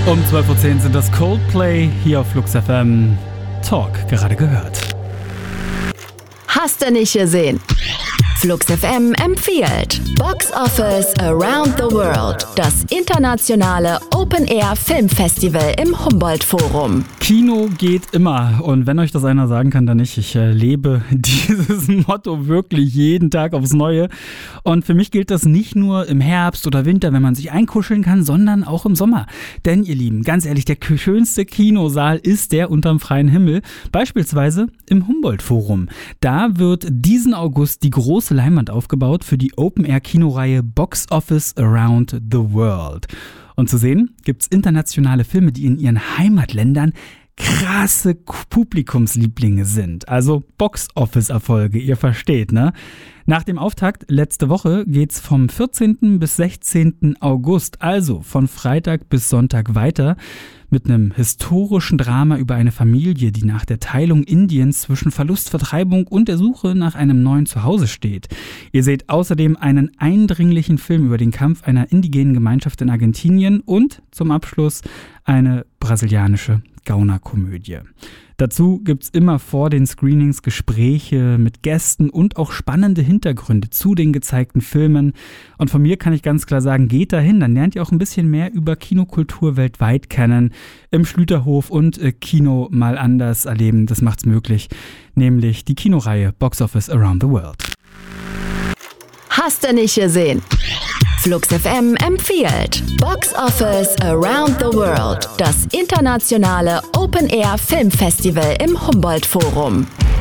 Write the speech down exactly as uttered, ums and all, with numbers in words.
Um zwölf Uhr zehn sind das Coldplay hier auf Flux F M. Talk gerade gehört. Hast du nicht gesehen? Flux F M empfiehlt Box Office Around the World, das internationale Open-Air-Filmfestival im Humboldt-Forum. Kino geht immer, und wenn euch das einer sagen kann, dann nicht. Ich äh, lebe dieses Motto wirklich jeden Tag aufs Neue. Und für mich gilt das nicht nur im Herbst oder Winter, wenn man sich einkuscheln kann, sondern auch im Sommer. Denn ihr Lieben, ganz ehrlich, der schönste Kinosaal ist der unterm freien Himmel, beispielsweise im Humboldt-Forum. Da wird diesen August die große Leinwand aufgebaut für die Open-Air-Kinoreihe Box Office Around the World. Und zu sehen gibt's internationale Filme, die in ihren Heimatländern krasse Publikumslieblinge sind. Also Box-Office-Erfolge, ihr versteht, ne? Nach dem Auftakt letzte Woche geht's vom vierzehnten bis sechzehnten August, also von Freitag bis Sonntag weiter, mit einem historischen Drama über eine Familie, die nach der Teilung Indiens zwischen Verlust, Vertreibung und der Suche nach einem neuen Zuhause steht. Ihr seht außerdem einen eindringlichen Film über den Kampf einer indigenen Gemeinschaft in Argentinien und zum Abschluss eine brasilianische Gaunerkomödie. Dazu gibt's immer vor den Screenings Gespräche mit Gästen und auch spannende Hintergründe zu den gezeigten Filmen. Und von mir kann ich ganz klar sagen, geht dahin, dann lernt ihr auch ein bisschen mehr über Kinokultur weltweit kennen. Im Schlüterhof und äh, Kino mal anders erleben, das macht's möglich. Nämlich die Kinoreihe Box Office Around the World. Hast du nicht gesehen? Flux F M empfiehlt Box Office Around the World, das internationale Open-Air-Filmfestival im Humboldt-Forum.